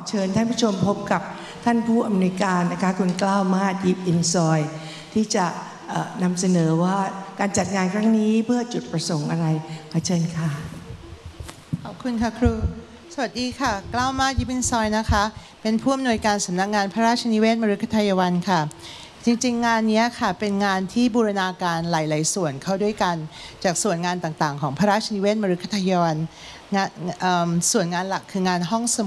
เชิญท่านผู้ชมพบกับท่านผู้อำนวยการนะคะคุณกล้าวมาศยิบอินซอยที่จะนำเสนอว่าการจัดงานครั้งนี้เพื่อจุดประสงค์อะไรขอเชิญค่ะขอบคุณค่ะครูสวัสดีค่ะกล้าวมาศยิบอินซอยนะคะเป็นผู้อำนวยการสำนักงานพระราชนิเวศน์มฤคทายวันค่ะจริงๆงานนี้ค่ะเป็นงานที่บูรณาการหลายๆส่วนเข้าด้วยกันจากส่วนงานต่างๆของพระราชนิเวศน์มฤคทายวันส่วนงานหลักคืองานห้องส